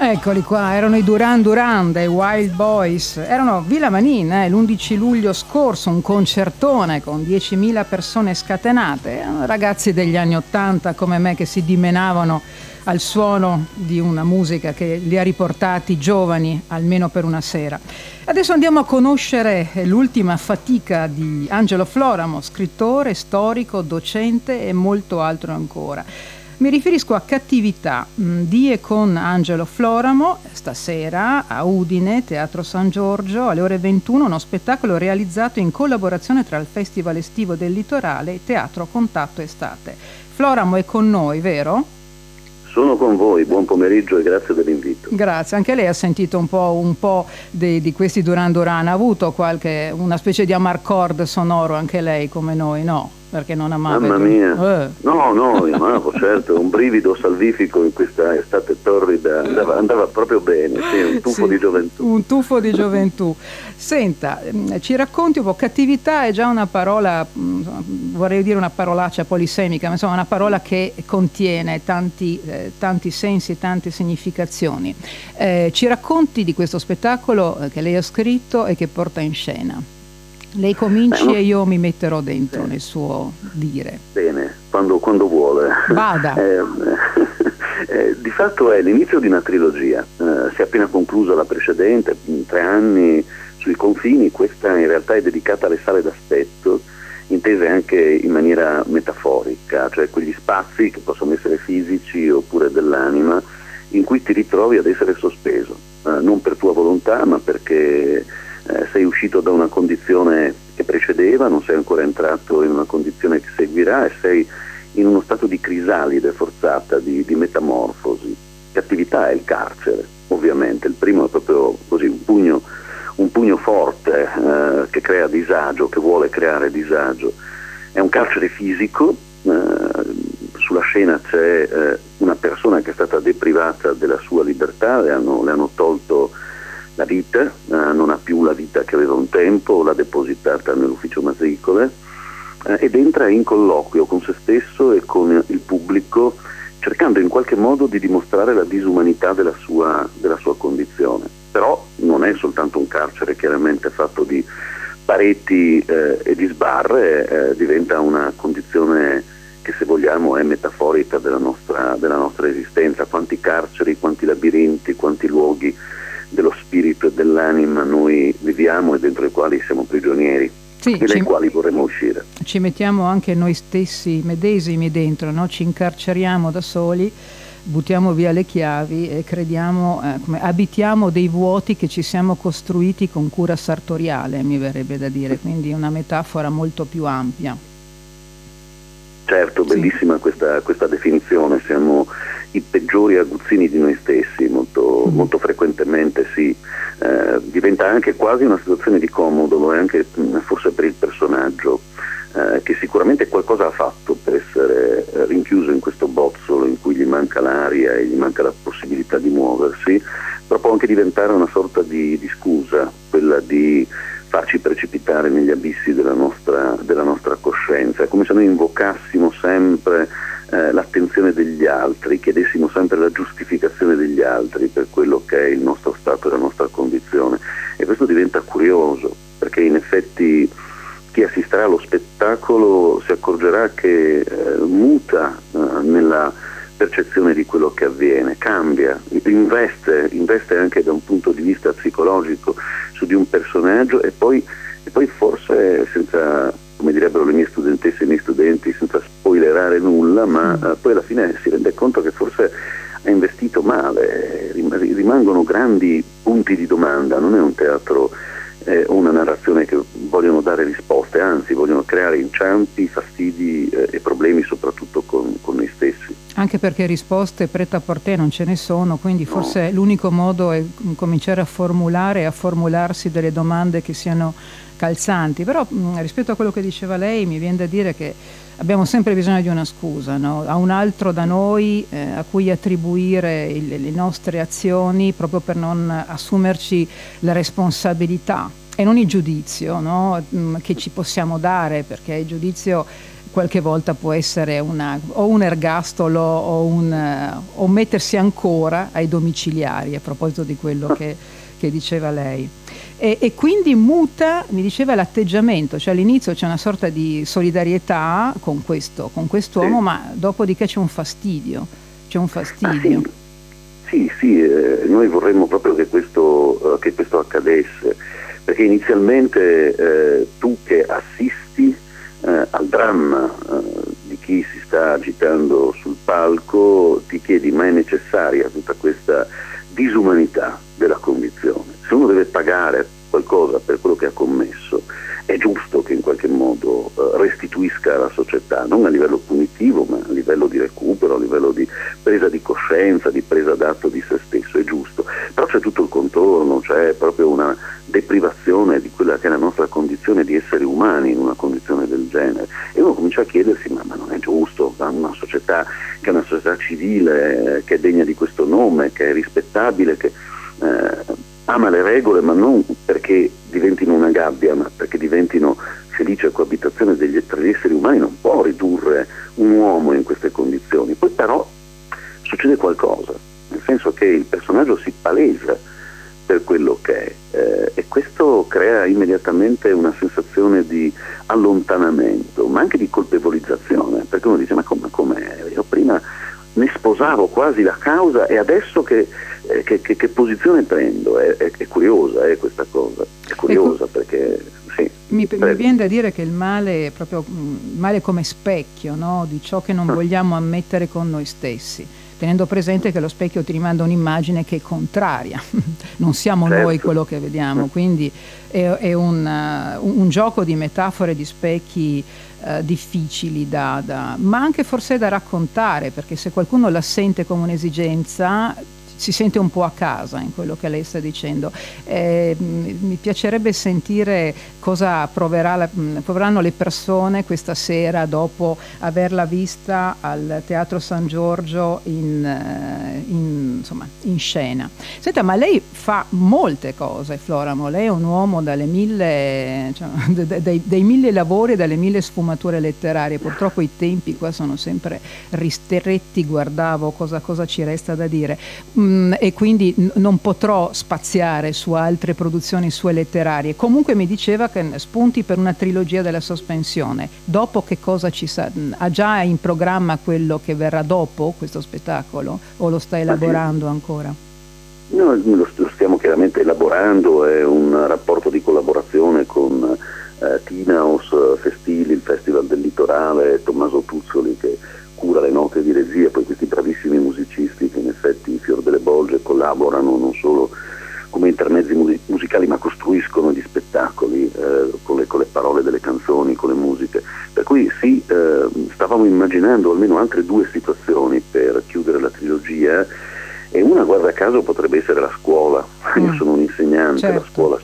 Eccoli qua, erano i Duran Duran dei Wild Boys, erano Villa Manin, l'11 luglio scorso, un concertone con 10.000 persone scatenate, erano ragazzi degli anni '80 come me che si dimenavano al suono di una musica che li ha riportati giovani almeno per una sera. Adesso andiamo a conoscere l'ultima fatica di Angelo Floramo, scrittore, storico, docente e molto altro ancora. Mi riferisco a Cattività, di e con Angelo Floramo, stasera a Udine, Teatro San Giorgio, alle ore 21, uno spettacolo realizzato in collaborazione tra il Festival Estivo del Litorale e Teatro Contatto Estate. Floramo è con noi, vero? Sono con voi, buon pomeriggio e grazie dell'invito. Grazie, anche lei ha sentito un po' di questi Duran Duran, ha avuto una specie di amarcord sonoro anche lei come noi, no? Perché non amava. Mamma mia, no, io amavo, certo, un brivido salvifico in questa estate torrida, andava proprio bene, sì, un tuffo di gioventù. Un tuffo di gioventù. Senta, ci racconti un po', cattività è già una parola, vorrei dire una parolaccia polisemica, ma insomma una parola che contiene tanti sensi, tante significazioni. Ci racconti di questo spettacolo che lei ha scritto e che porta in scena. Lei cominci e io mi metterò dentro nel suo dire. Bene, quando vuole. Vada. Di fatto è l'inizio di una trilogia. Si è appena conclusa la precedente, 3 anni sui confini. Questa in realtà è dedicata alle sale d'aspetto, intese anche in maniera metaforica, cioè quegli spazi che possono essere fisici oppure dell'anima, in cui ti ritrovi ad essere sospeso, non per tua volontà, ma perché sei uscito da una condizione che precedeva, non sei ancora entrato in una condizione che seguirà e sei in uno stato di crisalide forzata, di metamorfosi. Cattività è il carcere, ovviamente. Il primo è proprio così, un pugno forte che crea disagio, che vuole creare disagio. È un carcere fisico, sulla scena c'è una persona che è stata deprivata della sua libertà, le hanno tolto la vita, non ha più la vita che aveva un tempo, l'ha depositata nell'ufficio matricole ed entra in colloquio con se stesso e con il pubblico, cercando in qualche modo di dimostrare la disumanità della sua condizione. Però non è soltanto un carcere chiaramente fatto di pareti e di sbarre, diventa una condizione che, se vogliamo, è metaforica della nostra esistenza. Quanti carceri, quanti labirinti, quanti luoghi dello spirito e dell'anima noi viviamo e dentro i quali siamo prigionieri, e dai quali vorremmo uscire. Ci mettiamo anche noi stessi medesimi dentro, no? Ci incarceriamo da soli, buttiamo via le chiavi e crediamo, abitiamo dei vuoti che ci siamo costruiti con cura sartoriale, mi verrebbe da dire, quindi una metafora molto più ampia. Certo, bellissima questa definizione. Siamo i peggiori aguzzini di noi stessi, molto frequentemente sì. Diventa anche quasi una situazione di comodo, lo è anche forse per il personaggio, che sicuramente qualcosa ha fatto per essere rinchiuso in questo bozzolo in cui gli manca l'aria e gli manca la possibilità di muoversi, però può anche diventare una sorta di scusa, quella di farci precipitare negli abissi della nostra coscienza. È come se noi invocassimo sempre l'attenzione degli altri, chiedessimo sempre la giustificazione degli altri per quello che è il nostro stato e la nostra condizione, e questo diventa curioso, perché in effetti chi assisterà allo spettacolo si accorgerà che muta nella percezione di quello che avviene, cambia, investe anche da un punto di vista psicologico su di un personaggio, e poi forse, senza, come direbbero le mie studentesse e i miei studenti, senza spoilerare nulla, ma poi alla fine si rende conto che forse ha investito male, rimangono grandi punti di domanda. Non è un teatro o una narrazione che vogliono dare risposte, anzi vogliono creare inciampi, fastidi e problemi soprattutto con noi stessi. Anche perché risposte prêt-à-porter non ce ne sono, quindi forse l'unico modo è cominciare a formulare e a formularsi delle domande che siano calzanti. Però rispetto a quello che diceva lei mi viene da dire che abbiamo sempre bisogno di una scusa, no? A un altro da noi a cui attribuire le nostre azioni, proprio per non assumerci la responsabilità e non il giudizio, no? Che ci possiamo dare, perché il giudizio qualche volta può essere o un ergastolo o mettersi ancora ai domiciliari, a proposito di quello che diceva lei. E quindi muta, mi diceva, l'atteggiamento, cioè all'inizio c'è una sorta di solidarietà con quest'uomo, sì, ma dopodiché c'è un fastidio. Sì, noi vorremmo proprio che questo accadesse, perché inizialmente tu che assisti al dramma di chi si sta agitando sul palco ti chiedi: ma è necessaria tutta questa disumanità della condizione? Se uno deve pagare qualcosa per quello che ha commesso, è giusto che in qualche modo restituisca alla società, non a livello punitivo, ma a livello di recupero, a livello di presa di coscienza, di presa d'atto di se stesso, è giusto. Però c'è tutto il contorno, c'è proprio una deprivazione di quella che è la nostra condizione di esseri umani in una condizione del genere, e uno comincia a chiedersi: ma non è giusto, una società che è una società civile, che è degna di questo nome, che è rispettabile, che ama le regole, ma non perché diventino una gabbia, ma perché diventino felice coabitazione tra gli esseri umani, non può ridurre un uomo in queste condizioni. Poi però succede qualcosa, nel senso che il personaggio si palesa per quello che è, e questo crea immediatamente una sensazione di allontanamento, ma anche di colpevolizzazione, perché uno dice: ma com'è? Io prima ne sposavo quasi la causa, e adesso che posizione prendo? È curiosa questa cosa, è curiosa, perché sì. Mi viene da dire che il male è proprio male come specchio, no? Di ciò che non vogliamo ammettere con noi stessi, tenendo presente che lo specchio ti rimanda un'immagine che è contraria, non siamo noi quello che vediamo, quindi è un gioco di metafore, di specchi difficili ma anche forse da raccontare, perché se qualcuno la sente come un'esigenza si sente un po' a casa in quello che lei sta dicendo. Mi piacerebbe sentire cosa proveranno le persone questa sera dopo averla vista al Teatro San Giorgio in scena. Senta, ma lei fa molte cose, Floramo, lei è un uomo dalle dei 1000 lavori e dalle 1000 sfumature letterarie. Purtroppo i tempi qua sono sempre ristretti, guardavo cosa ci resta da dire. E quindi non potrò spaziare su altre produzioni sue letterarie. Comunque mi diceva che spunti per una trilogia della sospensione. Dopo che cosa ci sarà? Ha già in programma quello che verrà dopo questo spettacolo, o lo sta elaborando ancora? No, lo stiamo chiaramente elaborando, è un rapporto di collaborazione con Tinaos Festili, il Festival del Litorale, Tommaso Tuzzoli che cura le note di regia, poi questi bravissimi musicisti che in effetti Fior delle Bolge collaborano non solo come intermezzi musicali, ma costruiscono gli spettacoli con le parole delle canzoni, con le musiche. Per cui sì, stavamo immaginando almeno altre 2 situazioni per chiudere la trilogia, e una, guarda caso, potrebbe essere la scuola. Io sono un insegnante, certo. La scuola